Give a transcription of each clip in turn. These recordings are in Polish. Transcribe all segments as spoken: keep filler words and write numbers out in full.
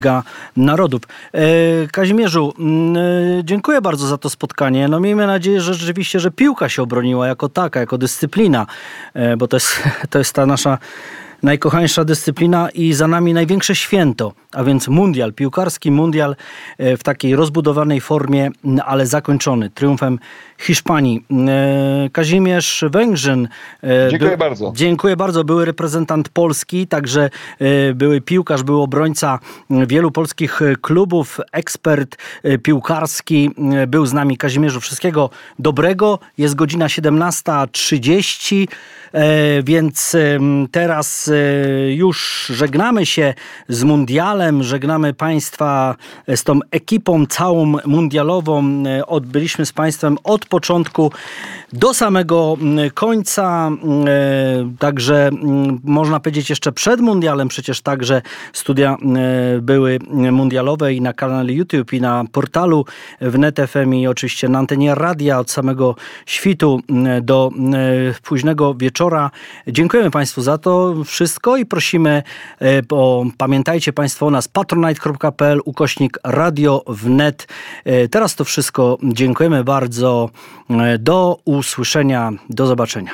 Narodów. Kazimierzu, dziękuję bardzo za to spotkanie. No miejmy nadzieję, że rzeczywiście, że piłka się obroniła jako taka, jako dyscyplina, bo to jest, to jest ta nasza najkochańsza dyscyplina i za nami największe święto, a więc mundial, piłkarski mundial w takiej rozbudowanej formie, ale zakończony triumfem Hiszpanii. Kazimierz Węgrzyn. Dziękuję by, bardzo. Dziękuję bardzo. Były reprezentant Polski, także były piłkarz, był obrońca wielu polskich klubów, ekspert piłkarski. Był z nami. Kazimierzu, wszystkiego dobrego. Jest godzina siedemnasta trzydzieści, więc teraz już żegnamy się z mundialem, żegnamy Państwa z tą ekipą całą mundialową. Odbyliśmy z Państwem od początku do samego końca, także można powiedzieć jeszcze przed mundialem, przecież także studia były mundialowe i na kanale YouTube, i na portalu Wnet F M, i oczywiście na antenie radia od samego świtu do późnego wieczora. Dziękujemy Państwu za to wszystko i prosimy, o, pamiętajcie Państwo o nas, patronite kropka p l ukośnik radio wnet. Teraz to wszystko. Dziękujemy bardzo. Do usłyszenia. Do zobaczenia.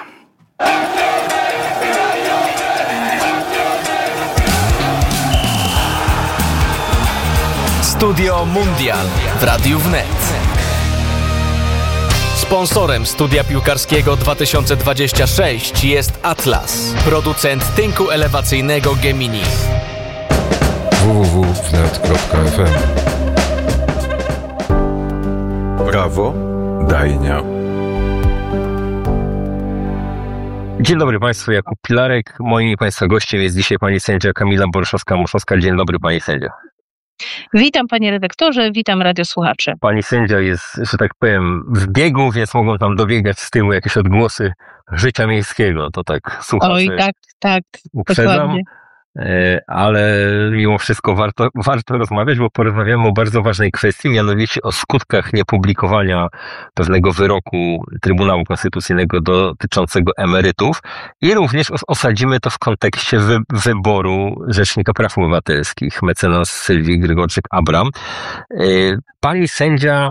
Studio Mundial w Radiu Wnet. Sponsorem studia piłkarskiego dwa tysiące dwudziestego szóstego jest Atlas, producent tynku elewacyjnego Gemini. w w w kropka wnet kropka f m. Brawo, Dajnia. Dzień dobry Państwu, Jakub Pilarek. Moim i Państwa gościem jest dzisiaj pani sędzia Kamila Borszowska-Muszowska. Dzień dobry pani sędzio. Witam panie redaktorze, witam radiosłuchacze. Pani sędzia jest, że tak powiem, w biegu, więc mogą tam dobiegać z tyłu jakieś odgłosy życia miejskiego. To tak słuchacze. Oj, tak, tak, uprzedzam. dokładnie. Ale mimo wszystko warto, warto rozmawiać, bo porozmawiamy o bardzo ważnej kwestii, mianowicie o skutkach niepublikowania pewnego wyroku Trybunału Konstytucyjnego dotyczącego emerytów i również osadzimy to w kontekście wy, wyboru Rzecznika Praw Obywatelskich, mecenas Sylwii Grygorczyk-Abram. Pani sędzia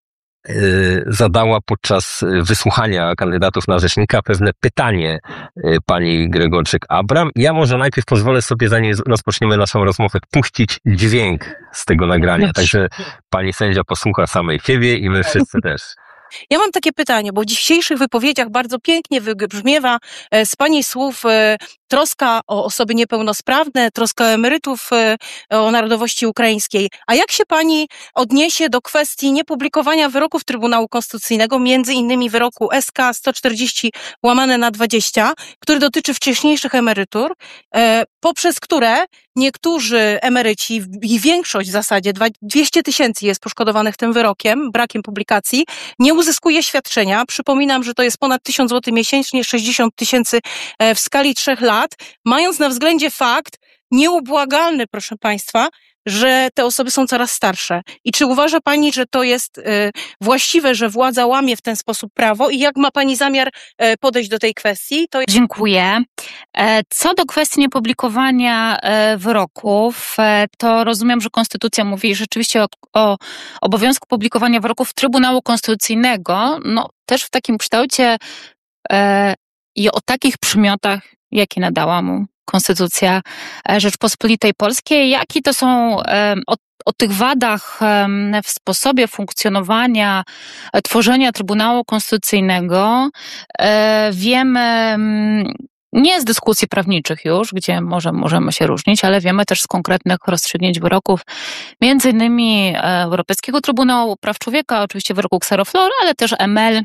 zadała podczas wysłuchania kandydatów na rzecznika pewne pytanie pani Gregorczyk-Abram. Ja może najpierw pozwolę sobie, zanim rozpoczniemy naszą rozmowę, puścić dźwięk z tego nagrania. Także pani sędzia posłucha samej siebie i my wszyscy też. Ja mam takie pytanie, bo w dzisiejszych wypowiedziach bardzo pięknie wybrzmiewa z pani słów troska o osoby niepełnosprawne, troska o emerytów, o narodowości ukraińskiej. A jak się pani odniesie do kwestii niepublikowania wyroków Trybunału Konstytucyjnego, między innymi wyroku S K sto czterdzieści łamane na dwadzieścia, który dotyczy wcześniejszych emerytur, poprzez które niektórzy emeryci, i większość w zasadzie, dwieście tysięcy jest poszkodowanych tym wyrokiem, brakiem publikacji, nie uzyskuje świadczenia. Przypominam, że to jest ponad tysiąc złotych miesięcznie, sześćdziesiąt tysięcy w skali trzech lat, mając na względzie fakt nieubłagalny, proszę Państwa, że te osoby są coraz starsze. I czy uważa Pani, że to jest y, właściwe, że władza łamie w ten sposób prawo i jak ma Pani zamiar y, podejść do tej kwestii? To... Dziękuję. Co do kwestii niepublikowania wyroków, to rozumiem, że Konstytucja mówi rzeczywiście o, o obowiązku publikowania wyroków Trybunału Konstytucyjnego, no też w takim kształcie e, i o takich przymiotach, jakie nadała mu Konstytucja Rzeczpospolitej Polskiej, jakie to są e, o, o tych wadach e, w sposobie funkcjonowania, e, tworzenia Trybunału Konstytucyjnego e, wiemy nie z dyskusji prawniczych już, gdzie może, możemy się różnić, ale wiemy też z konkretnych rozstrzygnięć wyroków, między innymi Europejskiego Trybunału Praw Człowieka, oczywiście wyroku Xeroflor, ale też M L,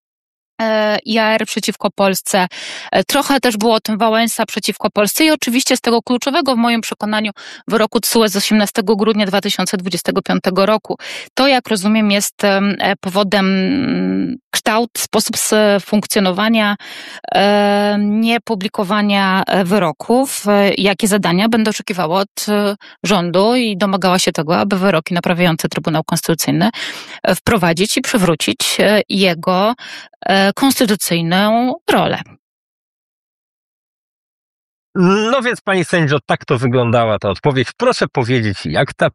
I A R przeciwko Polsce. Trochę też było o tym Wałęsa przeciwko Polsce i oczywiście z tego kluczowego w moim przekonaniu wyroku T S U E z osiemnastego grudnia dwa tysiące dwudziestego piątego roku. To, jak rozumiem, jest powodem kształt, sposób funkcjonowania, niepublikowania wyroków. Jakie zadania będę oczekiwała od rządu i domagała się tego, aby wyroki naprawiające Trybunał Konstytucyjny wprowadzić i przywrócić jego konstytucyjną rolę. No więc, pani sędzio, tak to wyglądała ta odpowiedź. Proszę powiedzieć, jak ta